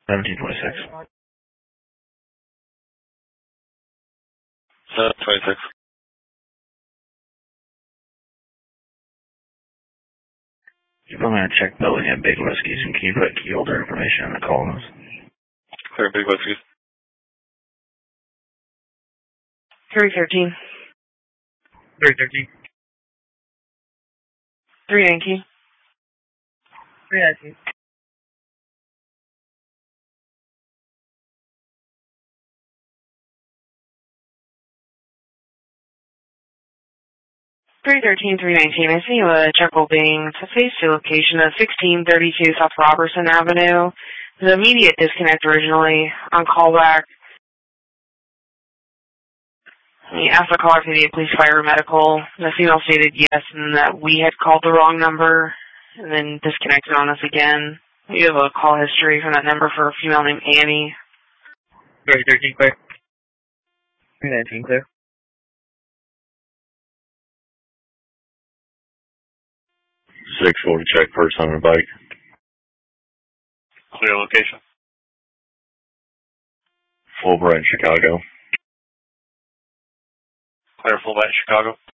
1726. 726. You put me on check building at Big Whiskies, and can you put key holder information in the call notes? Clear Big Whiskies. 313. 313. 319. 319. 313, 319. I see you check building. It's a phase 2 location of 1632 South Robertson Avenue. The immediate disconnect originally on callback. He asked the caller if they needed police, fire, or medical. The female stated yes, and that we had called the wrong number, and then disconnected on us again. We have a call history from that number for a female named Annie. 313 clear. 319 clear. 640 check person on a bike. Clear location. Fulbright, Chicago. Clear Fulbright, Chicago.